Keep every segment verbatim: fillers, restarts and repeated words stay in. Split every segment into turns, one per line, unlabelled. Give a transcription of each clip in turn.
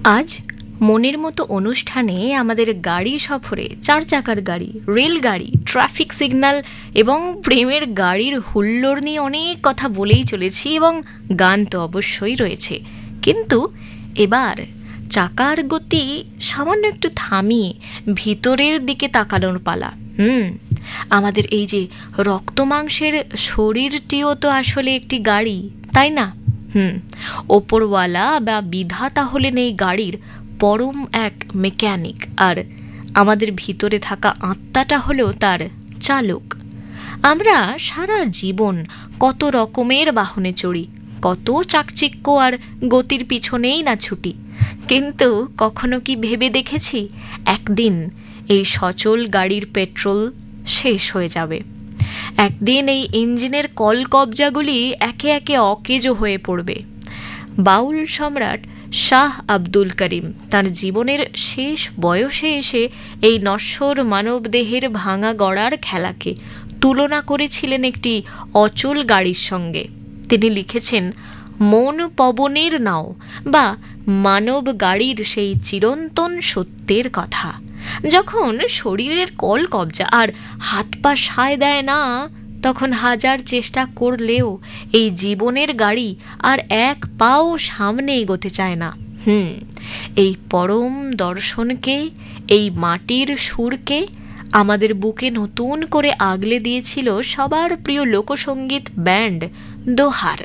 আজ মনের মতো অনুষ্ঠানে আমাদের গাড়ি সফরে চার চাকার গাড়ি, রেলগাড়ি, ট্রাফিক সিগন্যাল এবং প্রেমের গাড়ির হুল্লোড় নিয়ে অনেক কথা বলেই চলেছি এবং গান তো অবশ্যই রয়েছে। কিন্তু এবার চাকার গতি সামান্য একটু থামিয়ে ভিতরের দিকে তাকানোর পালা। হুম আমাদের এই যে রক্তমাংসের শরীরটিও তো আসলে একটি গাড়ি, তাই না? হুম ওপরওয়ালা বা বিধাতা হলেন এই গাড়ির পরম এক মেকানিক, আর আমাদের ভিতরে থাকা আত্মাটা হলো তার চালক। আমরা সারা জীবন কত রকমের বাহনে চড়ি, কত চাকচিক্য আর গতির পিছনেই না ছুটি, কিন্তু কখনো কি ভেবে দেখেছি একদিন এই সচল গাড়ির পেট্রোল শেষ হয়ে যাবে। একদিন এই ইঞ্জিনের কলকবজাগুলি একে একে অকেজো হয়ে পড়বে। বাউল সম্রাট শাহ আব্দুল করিম তার জীবনের শেষ বয়সে এসে এই নশ্বর মানবদেহের ভাঙা গড়ার খেলাকে তুলনা করেছিলেন একটি অচল গাড়ির সঙ্গে। তিনি লিখেছেন, মন পবনের নাও বা মানব গাড়ির সেই চিরন্তন সত্যের কথা। যখন শরীরের কল কবজা আর হাত পা সায় দেয় না, তখন হাজার চেষ্টা করলেও এই জীবনের গাড়ি আর এক পাও সামনে এগোতে চায় না। হুম এই পরম দর্শনকে, এই মাটির সুরকে আমাদের বুকে নতুন করে আগলে দিয়েছিল সবার প্রিয় লোকসঙ্গীত ব্যান্ড দোহার।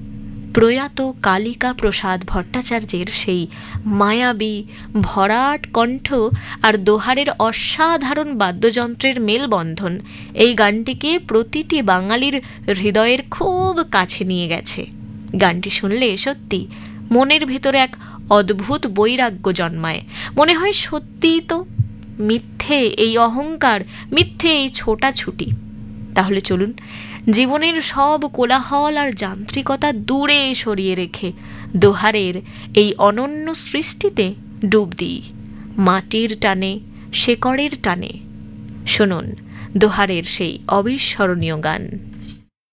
প্রয়াত কালিকা প্রসাদ ভট্টাচার্যের সেই মায়াবী ভরাট কণ্ঠ আর দোহারের অসাধারণ বাদ্যযন্ত্রের মেলবন্ধন এই গানটিকে প্রতিটি বাঙালির হৃদয়ের খুব কাছে নিয়ে গেছে। গানটি শুনলে সত্যি মনের ভিতরে এক অদ্ভুত বৈরাগ্য জন্মায়। মনে হয় সত্যিই তো মিথ্যে এই অহংকার, মিথ্যে এই ছোটাছুটি। তাহলে চলুন জীবনের সব কোলাহল আর যান্ত্রিকতা দূরে সরিয়ে রেখে দোহারের এই অনন্য সৃষ্টিতে ডুব দিই, মাটির টানে, শেকড়ের টানে। শুনুন দোহারের সেই অবিস্মরণীয় গান।